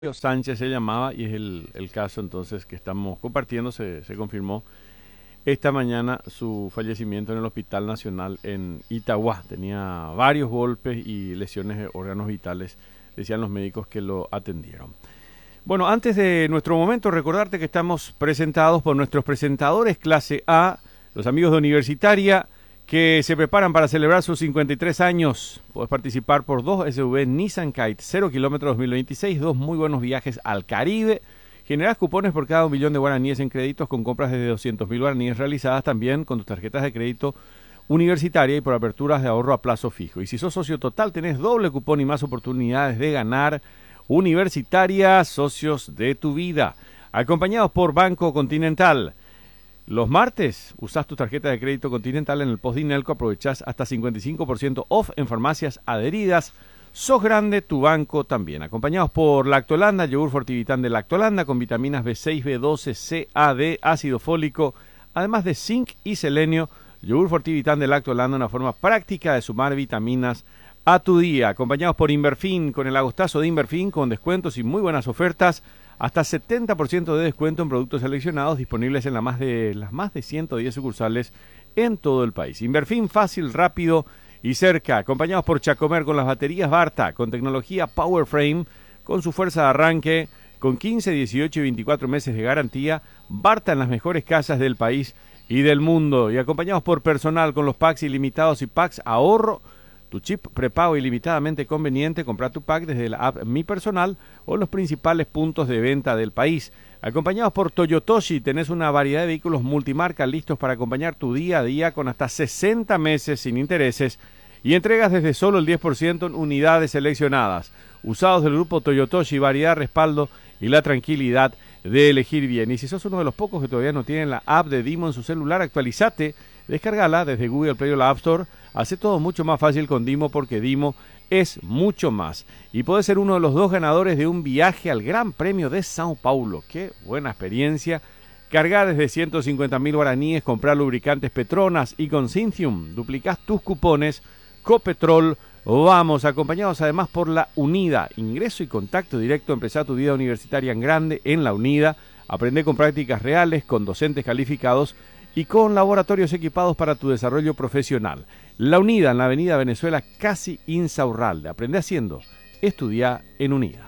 Sánchez se llamaba y es el caso entonces que estamos compartiendo. Se confirmó esta mañana su fallecimiento en el Hospital Nacional en Itagua. Tenía varios golpes y lesiones de órganos vitales, decían los médicos que lo atendieron. Bueno, antes de nuestro momento, recordarte que estamos presentados por nuestros presentadores clase A, los amigos de Universitaria, que se preparan para celebrar sus 53 años. Puedes participar por 2 SUV Nissan Kite 0 kilómetros 2026, 2 muy buenos viajes al Caribe. Generás cupones por cada 1.000.000 de guaraníes en créditos con compras desde 200.000 guaraníes realizadas también con tus tarjetas de crédito Universitaria y por aperturas de ahorro a plazo fijo. Y si sos socio total, tenés doble cupón y más oportunidades de ganar. Universitaria, socios de tu vida. Acompañados por Banco Continental. Los martes usás tu tarjeta de crédito Continental en el post Dinelco, aprovechás hasta 55% off en farmacias adheridas. Sos grande, tu banco también. Acompañados por Lactolanda, yogur Fortivitán de Lactolanda con vitaminas B6, B12, C, A, D, ácido fólico, además de zinc y selenio. Yogur Fortivitán de Lactolanda, una forma práctica de sumar vitaminas a tu día. Acompañados por Inverfin, con el agostazo de Inverfin, con descuentos y muy buenas ofertas. Hasta 70% de descuento en productos seleccionados disponibles en las más de 110 sucursales en todo el país. Inverfin, fácil, rápido y cerca. Acompañados por Chacomer con las baterías Barta, con tecnología PowerFrame, con su fuerza de arranque, con 15, 18 y 24 meses de garantía. Barta en las mejores casas del país y del mundo. Y acompañados por Personal con los packs ilimitados y packs ahorro. Tu chip prepago ilimitadamente conveniente, compra tu pack desde la app Mi Personal o en los principales puntos de venta del país. Acompañados por Toyotoshi, tenés una variedad de vehículos multimarca listos para acompañar tu día a día con hasta 60 meses sin intereses y entregas desde solo el 10% en unidades seleccionadas. Usados del grupo Toyotoshi, variedad, respaldo y la tranquilidad de elegir bien. Y si sos uno de los pocos que todavía no tienen la app de Dimo en su celular, actualizate, descárgala desde Google Play o la App Store. Hace todo mucho más fácil con Dimo porque Dimo es mucho más. Y podés ser uno de los 2 ganadores de un viaje al Gran Premio de Sao Paulo. ¡Qué buena experiencia! Cargar desde 150.000 guaraníes, comprar lubricantes Petronas y con Cynthium. Duplicás tus cupones. Copetrol, vamos, acompañados además por la UNIDA. Ingreso y contacto directo, empezá tu vida universitaria en grande en la UNIDA. Aprende con prácticas reales, con docentes calificados y con laboratorios equipados para tu desarrollo profesional. La UNIDA en la avenida Venezuela, casi Insaurralde. Aprende haciendo, estudia en UNIDA.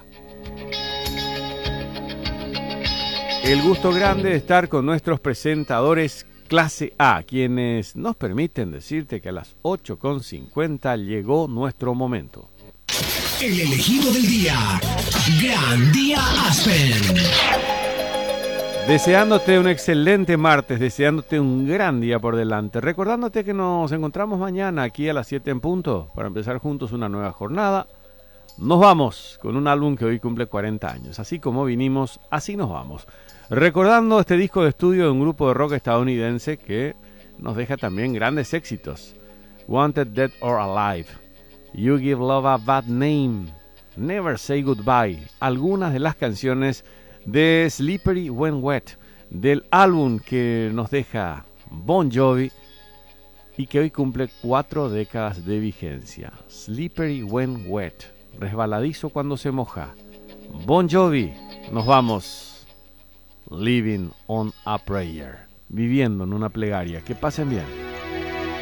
El gusto grande de estar con nuestros presentadores clase A, quienes nos permiten decirte que a las 8:50 llegó nuestro momento. El elegido del día, Gran Día Aspen. Deseándote un excelente martes, deseándote un gran día por delante, recordándote que nos encontramos mañana aquí a las 7 en punto para empezar juntos una nueva jornada. Nos vamos con un álbum que hoy cumple 40 años, así como vinimos, así nos vamos. Recordando este disco de estudio de un grupo de rock estadounidense que nos deja también grandes éxitos. Wanted, Dead or Alive, You Give Love a Bad Name, Never Say Goodbye, algunas de las canciones de Slippery When Wet, del álbum que nos deja Bon Jovi y que hoy cumple 4 décadas de vigencia. Slippery When Wet, resbaladizo cuando se moja. Bon Jovi, nos vamos. Living on a Prayer, viviendo en una plegaria. Que pasen bien.